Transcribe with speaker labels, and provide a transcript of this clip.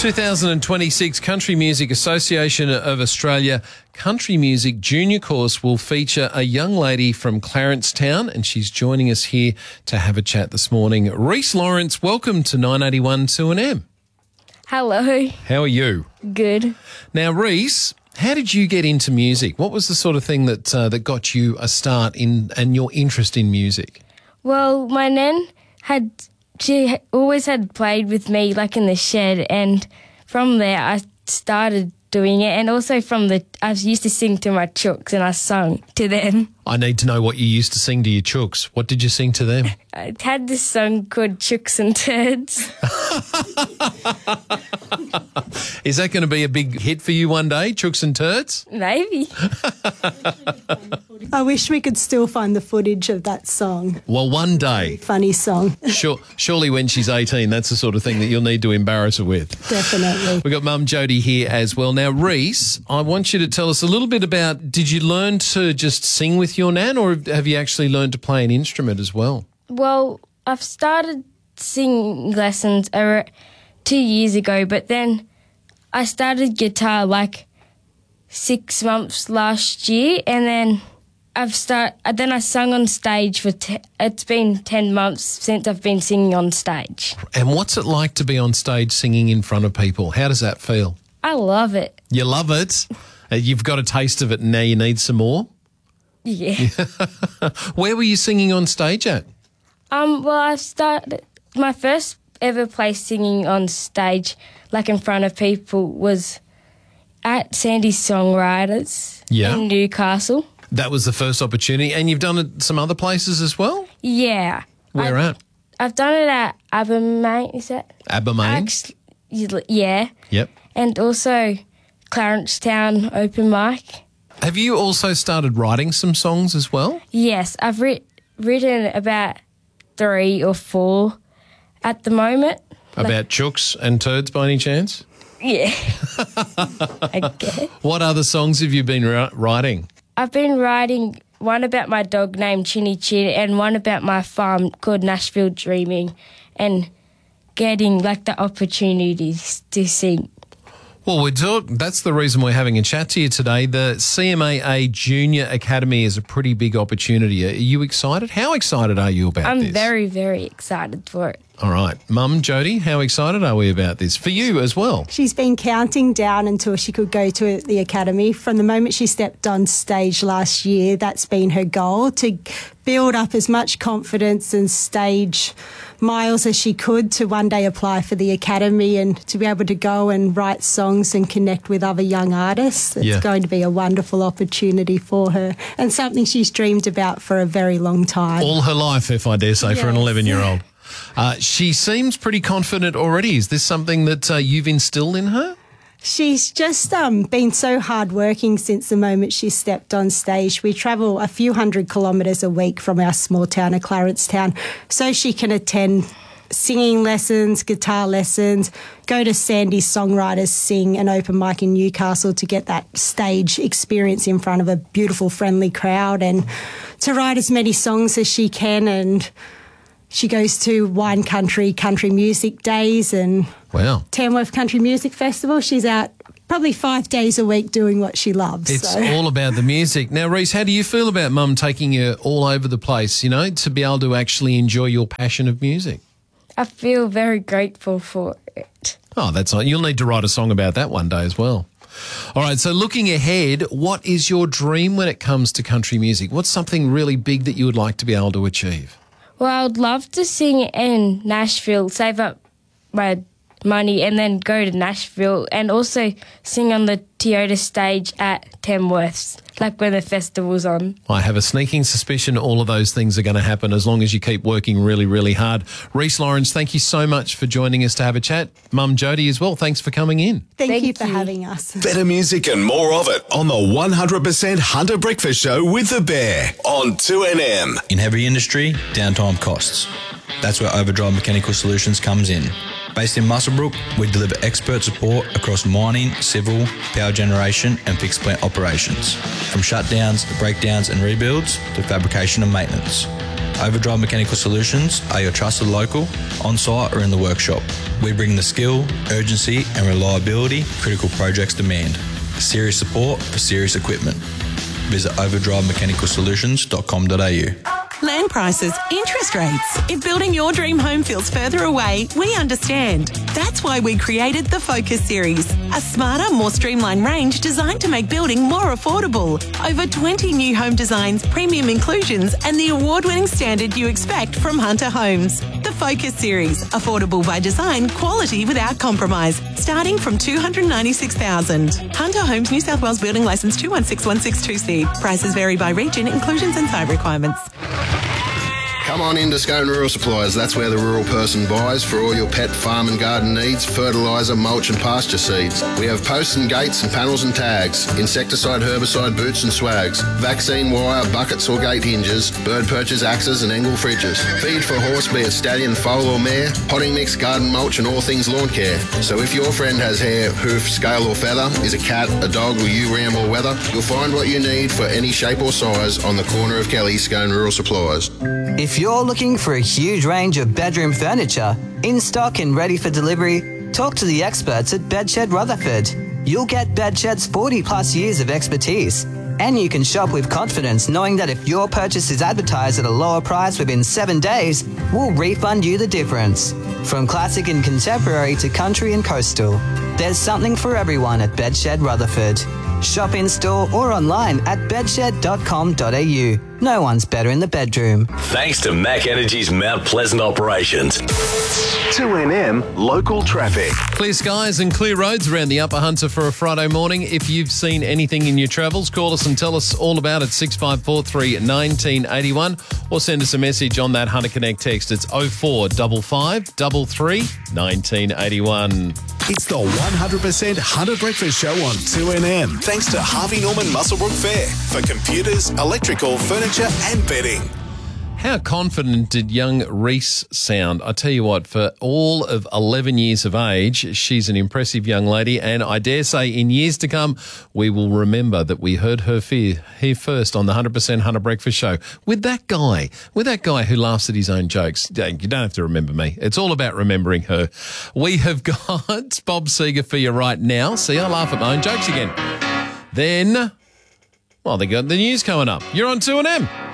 Speaker 1: 2026 Country Music Association of Australia Country Music Junior Course will feature a young lady from Clarencetown, and she's joining us here to have a chat this morning. Reese Lawrence, welcome to 981 2AM.
Speaker 2: Hello.
Speaker 1: How are you?
Speaker 2: Good.
Speaker 1: Now, Reese, how did you get into music? What was the sort of thing that got you a start in and your interest in music?
Speaker 2: Well, my nan she always had played with me like in the shed, and from there I started doing it, and also I used to sing to my chooks and I sung to them.
Speaker 1: I need to know what you used to sing to your chooks. What did you sing to them?
Speaker 2: I had this song called Chooks and Turds.
Speaker 1: Is that going to be a big hit for you one day, Chooks and Turds?
Speaker 2: Maybe.
Speaker 3: I wish we could still find the footage of that song.
Speaker 1: Well, one day.
Speaker 3: Funny song.
Speaker 1: Surely when she's 18, that's the sort of thing that you'll need to embarrass her with.
Speaker 3: Definitely.
Speaker 1: We've got Mum Jody here as well. Now, Reese, I want you to tell us a little bit about, did you learn to just sing with your nan, or have you actually learned to play an instrument as well?
Speaker 2: Well, I've started singing lessons 2 years ago, but then I started guitar like 6 months last year, and then I sung on stage for it's been 10 months since I've been singing on stage.
Speaker 1: And what's it like to be on stage singing in front of people? How does that feel?
Speaker 2: I love it.
Speaker 1: You love it? You've got a taste of it and now you need some more?
Speaker 2: Yeah.
Speaker 1: Where were you singing on stage at?
Speaker 2: Well, I started my first ever place singing on stage, like in front of people, was at Sandy's Songwriters in Newcastle.
Speaker 1: That was the first opportunity, and you've done it some other places as well?
Speaker 2: Yeah.
Speaker 1: Where at?
Speaker 2: I've done it at Abermain, is that?
Speaker 1: Abermain?
Speaker 2: Yeah.
Speaker 1: Yep.
Speaker 2: And also Clarencetown open mic.
Speaker 1: Have you also started writing some songs as well?
Speaker 2: Yes, I've written about 3 or 4 at the moment.
Speaker 1: About chooks and turds by any chance?
Speaker 2: Yeah. I guess.
Speaker 1: What other songs have you been writing?
Speaker 2: I've been writing one about my dog named Chinny Chin and one about my farm called Nashville Dreaming, and getting like the opportunities to sing.
Speaker 1: Well, that's the reason we're having a chat to you today. The CMAA Junior Academy is a pretty big opportunity. Are you excited? How excited are you about this?
Speaker 2: I'm very, very excited for it.
Speaker 1: All right. Mum, Jody, how excited are we about this? For you as well.
Speaker 3: She's been counting down until she could go to the academy. From the moment she stepped on stage last year, that's been her goal, to build up as much confidence and stage miles as she could to one day apply for the academy and to be able to go and write songs and connect with other young artists. It's going to be a wonderful opportunity for her, and something she's dreamed about for a very long time.
Speaker 1: All her life, if I dare say, for an 11-year-old. She seems pretty confident already. Is this something that you've instilled in her?
Speaker 3: She's just been so hardworking since the moment she stepped on stage. We travel a few hundred kilometres a week from our small town of Clarencetown so she can attend singing lessons, guitar lessons, go to Sandy's Songwriters, sing an open mic in Newcastle to get that stage experience in front of a beautiful, friendly crowd, and to write as many songs as she can. And she goes to Wine Country Music Days and Tamworth Country Music Festival. She's out probably 5 days a week doing what she loves.
Speaker 1: It's all about the music. Now, Reese, how do you feel about Mum taking you all over the place, to be able to actually enjoy your passion of music?
Speaker 2: I feel very grateful for it.
Speaker 1: Oh, that's nice. You'll need to write a song about that one day as well. All right, so looking ahead, what is your dream when it comes to country music? What's something really big that you would like to be able to achieve?
Speaker 2: Well, I would love to sing in Nashville, save up my money and then go to Nashville, and also sing on the Toyota stage at Tamworth's, like when the festival's on.
Speaker 1: I have a sneaking suspicion all of those things are going to happen as long as you keep working really, really hard. Reese Lawrence, thank you so much for joining us to have a chat. Mum Jody as well, thanks for coming in.
Speaker 3: Thank you for having us.
Speaker 4: Better music and more of it on the 100% Hunter Breakfast Show with The Bear on 2NM.
Speaker 5: In heavy industry, downtime costs. That's where Overdrive Mechanical Solutions comes in. Based in Muswellbrook, we deliver expert support across mining, civil, power generation and fixed plant operations. From shutdowns, breakdowns and rebuilds to fabrication and maintenance. Overdrive Mechanical Solutions are your trusted local, on-site or in the workshop. We bring the skill, urgency and reliability critical projects demand. Serious support for serious equipment. Visit overdrivemechanical.solutions.com.au.
Speaker 6: Land prices, interest rates. If building your dream home feels further away, we understand. That's why we created the Focus Series, a smarter, more streamlined range designed to make building more affordable. Over 20 new home designs, premium inclusions, and the award-winning standard you expect from Hunter Homes. The Focus Series, affordable by design, quality without compromise, starting from $296,000. Hunter Homes, New South Wales Building Licence 216162C. Prices vary by region, inclusions and site requirements.
Speaker 7: Come on into Scone Rural Supplies. That's where the rural person buys for all your pet, farm and garden needs, fertiliser, mulch and pasture seeds. We have posts and gates and panels and tags, insecticide, herbicide, boots and swags, vaccine wire, buckets or gate hinges, bird perches, axes and angle fridges. Feed for horse, be it stallion, foal or mare, potting mix, garden mulch and all things lawn care. So if your friend has hair, hoof, scale or feather, is a cat, a dog or you ram or weather, you'll find what you need for any shape or size on the corner of Kelly, Scone Rural Supplies.
Speaker 8: If you're looking for a huge range of bedroom furniture, in stock and ready for delivery, talk to the experts at Bedshed Rutherford. You'll get Bedshed's 40 plus years of expertise, and you can shop with confidence knowing that if your purchase is advertised at a lower price within 7 days, we'll refund you the difference. From classic and contemporary to country and coastal, there's something for everyone at Bedshed Rutherford. Shop in store or online at bedshed.com.au. No one's better in the bedroom.
Speaker 4: Thanks to Mac Energy's Mount Pleasant operations. 2NM local traffic.
Speaker 1: Clear skies and clear roads around the Upper Hunter for a Friday morning. If you've seen anything in your travels, call us and tell us all about it, 6543 1981, or send us a message on that Hunter Connect text. It's 0455 33 1981.
Speaker 4: It's the 100% Hunter Breakfast Show on 2NM. Thanks to Harvey Norman Muswellbrook Fair for computers, electrical, furniture and bedding.
Speaker 1: How confident did young Reese sound? I tell you what, for all of 11 years of age, she's an impressive young lady, and I dare say in years to come, we will remember that we heard her here first on the 100% Hunter Breakfast Show with that guy who laughs at his own jokes. You don't have to remember me. It's all about remembering her. We have got Bob Seger for you right now. See, I laugh at my own jokes again. Then, well, they got the news coming up. You're on 2NM.